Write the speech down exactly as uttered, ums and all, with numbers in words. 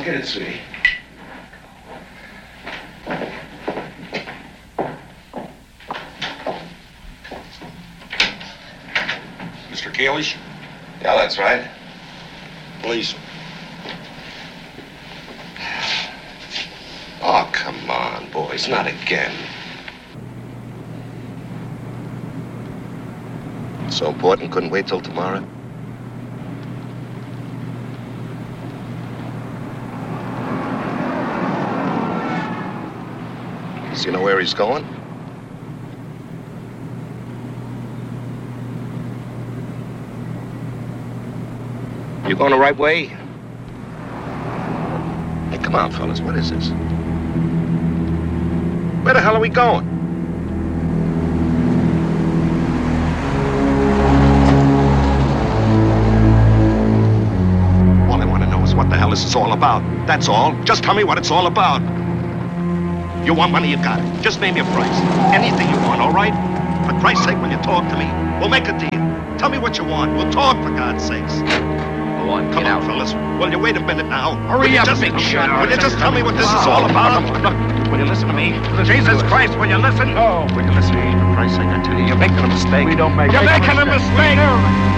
I'll get it, sweetie. Mister Kalish? Yeah, that's right. Please. Oh, come on, boys. Not again. So important, couldn't wait till tomorrow? Does he know where he's going? You going the right way? Hey, come on, fellas. What is this? Where the hell are we going? All I want to know is what the hell this is all about. That's all. Just tell me what it's all about. You want money, you got it. Just name your price. Anything you want, all right? For Christ's sake, will you talk to me? We'll make a deal. Tell me what you want. We'll talk, for God's sakes. Go on, Come get on, out. fellas. Will you wait a minute now? Hurry up, just, big shot. Will you just tell me what this is all about? Look, will you listen to me? Jesus Christ, will you listen? Oh, will you listen to me? For Christ's sake, I tell you, you're making a mistake. We don't make You're making a mistake!